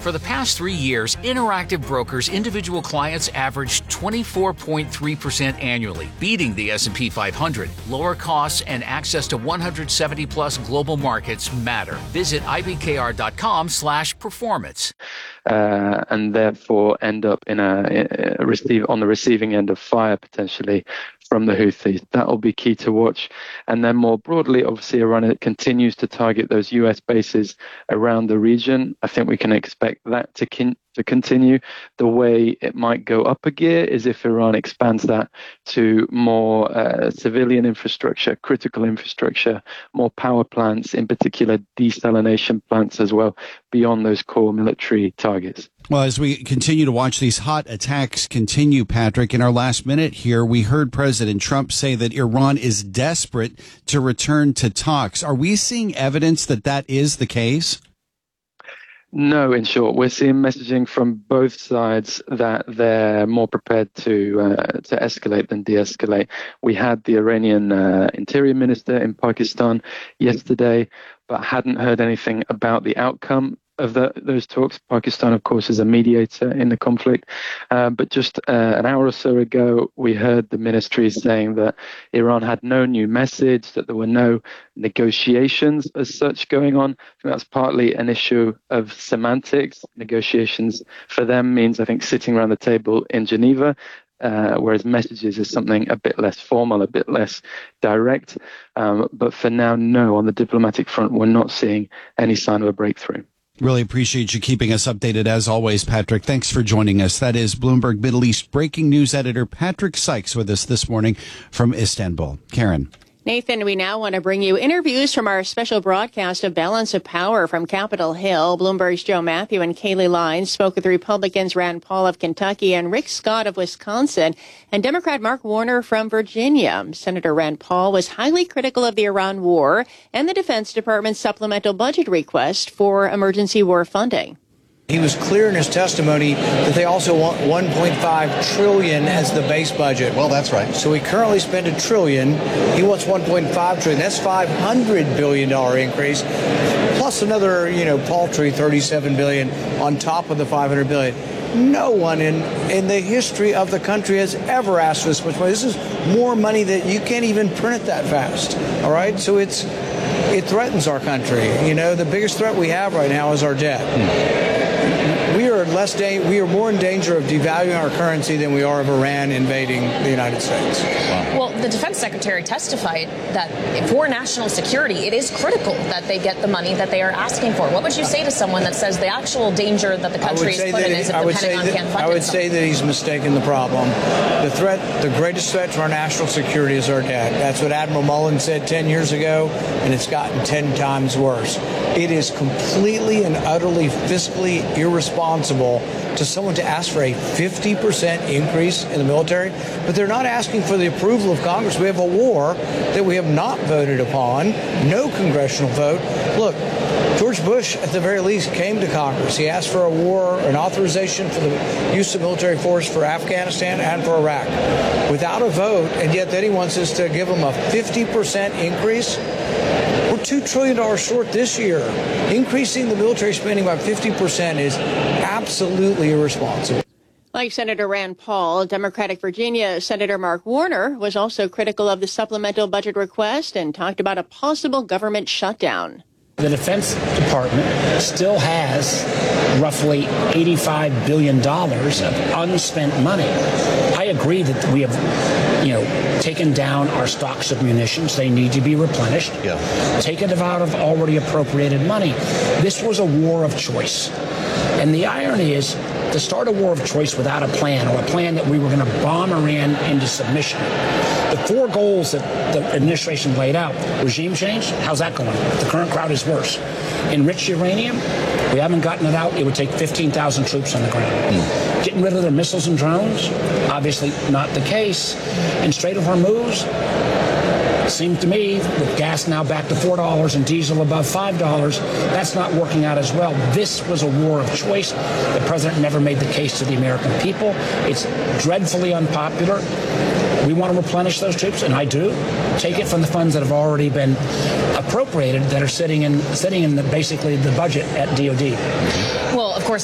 For the past 3 years, Interactive Brokers individual clients averaged 24.3% annually, beating the S&P 500. Lower costs and access to 170-plus global markets matter. Visit ibkr.com/performance. And therefore end up on the receiving end of fire potentially from the Houthis. That will be key to watch. And then more broadly, obviously, Iran continues to target those U.S. bases around the region. I think we can expect that to continue. The way it might go up a gear is if Iran expands that to more civilian infrastructure, critical infrastructure, more power plants, in particular desalination plants as well, beyond those core military targets. Well, as we continue to watch these hot attacks continue, Patrick, in our last minute here, we heard President Trump say that Iran is desperate to return to talks. Are we seeing evidence that that is the case? No, in short, we're seeing messaging from both sides that they're more prepared to escalate than de-escalate. We had the Iranian interior minister in Pakistan yesterday, but hadn't heard anything about the outcome of those talks. Pakistan, of course, is a mediator in the conflict. But just an hour or so ago, we heard the ministry saying that Iran had no new message, that there were no negotiations as such going on. I think that's partly an issue of semantics. Negotiations for them means, I think, sitting around the table in Geneva. Whereas messages is something a bit less formal, a bit less direct. But for now, no, on the diplomatic front, we're not seeing any sign of a breakthrough. Really appreciate you keeping us updated as always, Patrick. Thanks for joining us. That is Bloomberg Middle East breaking news editor Patrick Sykes with us this morning from Istanbul. Karen. Nathan, we now want to bring you interviews from our special broadcast of Balance of Power from Capitol Hill. Bloomberg's Joe Matthew and Kayleigh Lyons spoke with Republicans Rand Paul of Kentucky and Rick Scott of Wisconsin and Democrat Mark Warner from Virginia. Senator Rand Paul was highly critical of the Iran war and the Defense Department's supplemental budget request for emergency war funding. He was clear in his testimony that they also want $1.5 trillion as the base budget. Well, that's right. So we currently spend $1 trillion. He wants $1.5 trillion. That's $500 billion increase, plus another, paltry $37 billion on top of the $500 billion. No one in the history of the country has ever asked for this much money. This is more money that you can't even print it that fast. All right, so it threatens our country. The biggest threat we have right now is our debt. We are more in danger of devaluing our currency than we are of Iran invading the United States. Wow. Well, the defense secretary testified that for national security, it is critical that they get the money that they are asking for. What would you say to someone that says the actual danger that the country is put in is if the Pentagon can't fund it? I would say that he's mistaken the problem. The greatest threat to our national security is our debt. That's what Admiral Mullen said 10 years ago, and it's gotten 10 times worse. It is completely and utterly fiscally irresponsible to someone to ask for a 50% increase in the military, but they're not asking for the approval of Congress. We have a war that we have not voted upon, no congressional vote. Look, George Bush, at the very least, came to Congress. He asked for an authorization for the use of military force for Afghanistan and for Iraq without a vote, and yet then he wants us to give him a 50% increase. We're $2 trillion short this year. Increasing the military spending by 50% is absolutely irresponsible. Like Senator Rand Paul, Democratic Virginia Senator Mark Warner was also critical of the supplemental budget request and talked about a possible government shutdown. The Defense Department still has roughly $85 billion of unspent money. I agree that we have, taken down our stocks of munitions. They need to be replenished. Yeah. Taken it out of already appropriated money. This was a war of choice. And the irony is, to start a war of choice without a plan, or a plan that we were going to bomb Iran into submission. The four goals that the administration laid out: regime change, how's that going? The current crowd is worse. Enriched uranium, we haven't gotten it out. It would take 15,000 troops on the ground. Getting rid of their missiles and drones, obviously not the case. And Strait of Hormuz, seemed to me, with gas now back to $4 and diesel above $5, that's not working out as well. This was a war of choice. The president never made the case to the American people. It's dreadfully unpopular. We want to replenish those troops, and I do. Take it from the funds that have already been appropriated, that are sitting in basically the budget at DOD.